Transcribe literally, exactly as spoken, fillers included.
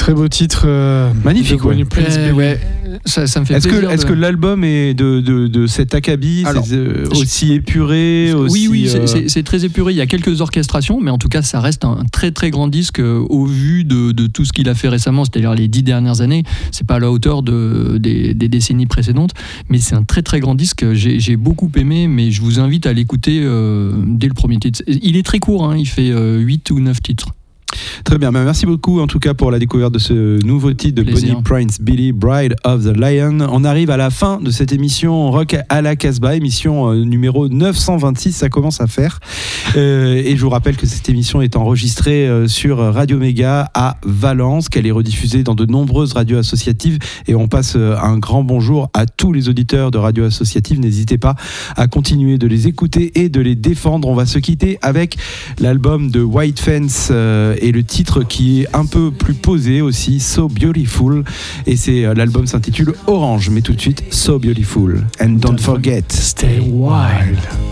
Très beau titre. Euh, Magnifique. When You Prince euh, ouais. Ça, ça me fait est-ce plaisir. Que, est-ce de... que l'album est de, de, de cet acabit, Alors, c'est euh, aussi épuré aussi, Oui, oui, euh... c'est, c'est, c'est très épuré. Il y a quelques orchestrations, mais en tout cas, ça reste un très très grand disque euh, au vu de, de tout ce qu'il a fait récemment, c'est-à-dire les dix dernières années. C'est pas à la hauteur de, des, des décennies précédentes, mais c'est un très très grand disque. J'ai, j'ai beaucoup aimé, mais je vous invite à l'écouter euh, dès le premier titre. Il est très court, hein, il fait euh, huit ou neuf titres. Très bien, merci beaucoup en tout cas pour la découverte de ce nouveau titre de Plaisir. Bonnie Prince Billy, Bride of the Lion. On arrive à la fin de cette émission Rock à la Casbah, émission euh, numéro neuf cent vingt-six, ça commence à faire. Euh, et je vous rappelle que cette émission est enregistrée euh, sur Radio Méga à Valence, qu'elle est rediffusée dans de nombreuses radios associatives et on passe euh, un grand bonjour à tous les auditeurs de radios associatives. N'hésitez pas à continuer de les écouter et de les défendre. On va se quitter avec l'album de White Fence euh, et le titre qui est un peu plus posé aussi, So Beautiful, et c'est l'album s'intitule Orange, mais tout de suite So Beautiful and don't forget, stay wild.